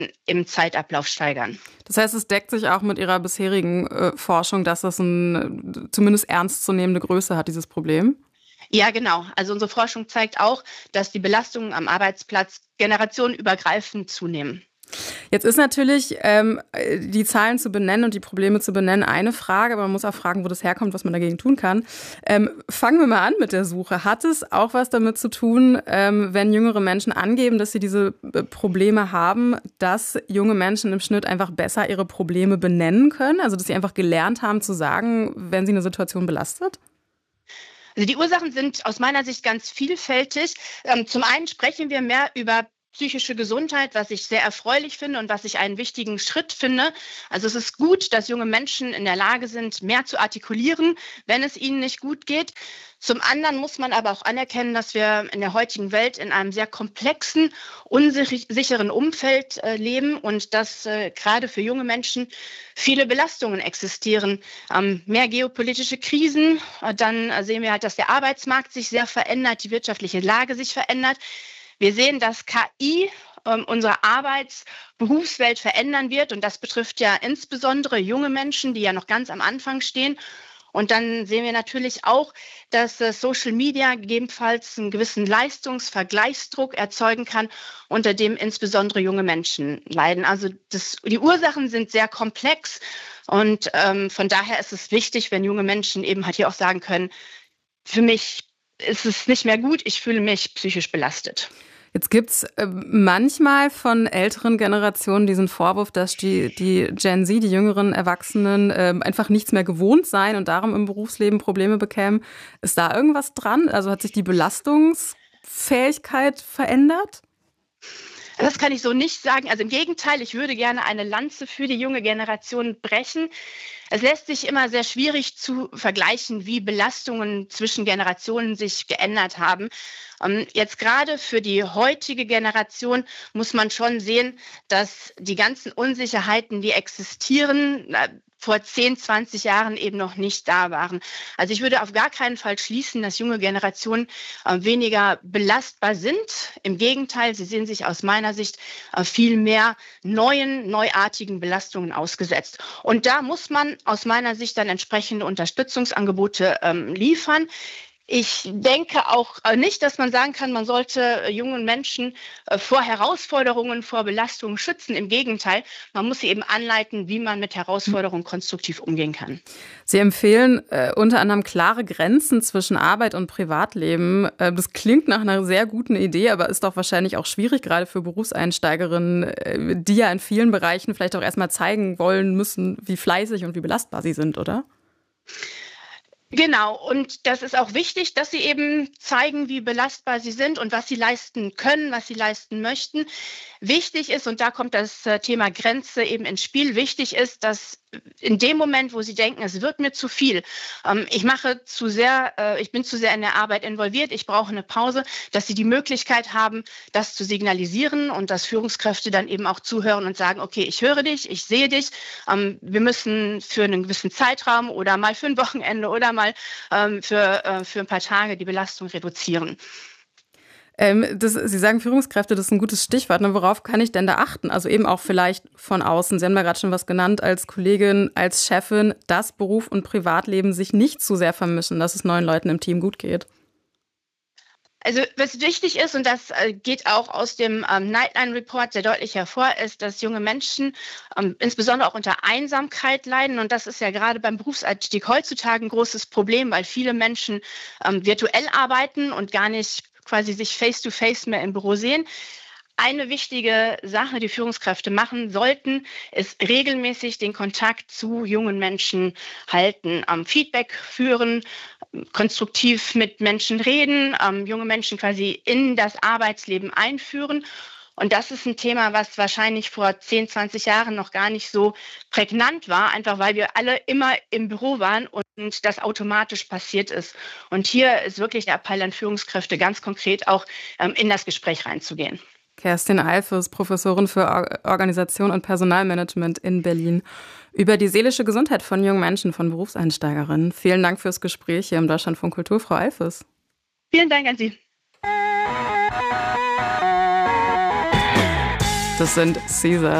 im Zeitablauf steigern. Das heißt, es deckt sich auch mit Ihrer bisherigen Forschung, dass das eine zumindest ernstzunehmende Größe hat, dieses Problem? Ja, genau. Also unsere Forschung zeigt auch, dass die Belastungen am Arbeitsplatz generationenübergreifend zunehmen. Jetzt ist natürlich die Zahlen zu benennen und die Probleme zu benennen eine Frage, aber man muss auch fragen, wo das herkommt, was man dagegen tun kann. Fangen wir mal an mit der Suche. Hat es auch was damit zu tun, wenn jüngere Menschen angeben, dass sie diese Probleme haben, dass junge Menschen im Schnitt einfach besser ihre Probleme benennen können? Also dass sie einfach gelernt haben zu sagen, wenn sie eine Situation belastet? Also die Ursachen sind aus meiner Sicht ganz vielfältig. Zum einen sprechen wir mehr über psychische Gesundheit, was ich sehr erfreulich finde und was ich einen wichtigen Schritt finde. Also es ist gut, dass junge Menschen in der Lage sind, mehr zu artikulieren, wenn es ihnen nicht gut geht. Zum anderen muss man aber auch anerkennen, dass wir in der heutigen Welt in einem sehr komplexen, unsicheren Umfeld leben und dass gerade für junge Menschen viele Belastungen existieren. Mehr geopolitische Krisen, dann sehen wir halt, dass der Arbeitsmarkt sich sehr verändert, die wirtschaftliche Lage sich verändert. Wir sehen, dass KI unsere Berufswelt verändern wird. Und das betrifft ja insbesondere junge Menschen, die ja noch ganz am Anfang stehen. Und dann sehen wir natürlich auch, dass Social Media gegebenenfalls einen gewissen Leistungsvergleichsdruck erzeugen kann, unter dem insbesondere junge Menschen leiden. Also die Ursachen sind sehr komplex. Und von daher ist es wichtig, wenn junge Menschen eben halt hier auch sagen können, für mich ist es nicht mehr gut, ich fühle mich psychisch belastet. Jetzt gibt's manchmal von älteren Generationen diesen Vorwurf, dass die Gen Z, die jüngeren Erwachsenen, einfach nichts mehr gewohnt seien und darum im Berufsleben Probleme bekämen. Ist da irgendwas dran? Also hat sich die Belastungsfähigkeit verändert? Das kann ich so nicht sagen. Also im Gegenteil, ich würde gerne eine Lanze für die junge Generation brechen. Es lässt sich immer sehr schwierig zu vergleichen, wie Belastungen zwischen Generationen sich geändert haben. Jetzt gerade für die heutige Generation muss man schon sehen, dass die ganzen Unsicherheiten, die existieren, vor 10, 20 Jahren eben noch nicht da waren. Also ich würde auf gar keinen Fall schließen, dass junge Generationen weniger belastbar sind. Im Gegenteil, sie sehen sich aus meiner Sicht viel mehr neuartigen Belastungen ausgesetzt. Und da muss man aus meiner Sicht dann entsprechende Unterstützungsangebote liefern. Ich denke auch nicht, dass man sagen kann, man sollte jungen Menschen vor Herausforderungen, vor Belastungen schützen. Im Gegenteil, man muss sie eben anleiten, wie man mit Herausforderungen konstruktiv umgehen kann. Sie empfehlen unter anderem klare Grenzen zwischen Arbeit und Privatleben. Das klingt nach einer sehr guten Idee, aber ist doch wahrscheinlich auch schwierig, gerade für Berufseinsteigerinnen, die ja in vielen Bereichen vielleicht auch erstmal zeigen wollen müssen, wie fleißig und wie belastbar sie sind, oder? Genau, und das ist auch wichtig, dass sie eben zeigen, wie belastbar sie sind und was sie leisten können, was sie leisten möchten. Wichtig ist, und da kommt das Thema Grenze eben ins Spiel, wichtig ist, dass in dem Moment, wo sie denken, es wird mir zu viel, ich bin zu sehr in der Arbeit involviert, ich brauche eine Pause, dass sie die Möglichkeit haben, das zu signalisieren und dass Führungskräfte dann eben auch zuhören und sagen, okay, ich höre dich, ich sehe dich, wir müssen für einen gewissen Zeitraum oder mal für ein Wochenende oder mal für ein paar Tage die Belastung reduzieren. Sie sagen Führungskräfte, das ist ein gutes Stichwort. Worauf kann ich denn da achten? Also eben auch vielleicht von außen. Sie haben da gerade schon was genannt als Kollegin, als Chefin, dass Beruf und Privatleben sich nicht zu sehr vermischen, dass es neuen Leuten im Team gut geht. Also was wichtig ist, und das geht auch aus dem Nightline Report sehr deutlich hervor, ist, dass junge Menschen insbesondere auch unter Einsamkeit leiden. Und das ist ja gerade beim Berufseinstieg heutzutage ein großes Problem, weil viele Menschen virtuell arbeiten und gar nicht quasi sich face-to-face mehr im Büro sehen. Eine wichtige Sache, die Führungskräfte machen sollten, ist regelmäßig den Kontakt zu jungen Menschen halten, Feedback führen, konstruktiv mit Menschen reden, junge Menschen quasi in das Arbeitsleben einführen. Und das ist ein Thema, was wahrscheinlich vor 10, 20 Jahren noch gar nicht so prägnant war, einfach weil wir alle immer im Büro waren und das automatisch passiert ist. Und hier ist wirklich der Appell an Führungskräfte, ganz konkret auch in das Gespräch reinzugehen. Kerstin Eilfes, Professorin für Organisation und Personalmanagement in Berlin, über die seelische Gesundheit von jungen Menschen, von Berufseinsteigerinnen. Vielen Dank fürs Gespräch hier im Deutschlandfunk Kultur, Frau Eilfes. Vielen Dank an Sie. Das sind Caesar.